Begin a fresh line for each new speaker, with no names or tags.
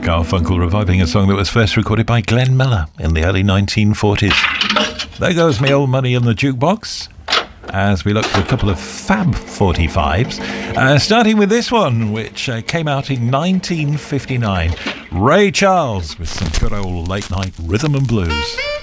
Garfunkel reviving a song that was first recorded by Glenn Miller in the early 1940s. There goes me old money in the jukebox, as we look at a couple of Fab 45s, starting with this one, which came out in 1959. Ray Charles with some good old late night rhythm and blues.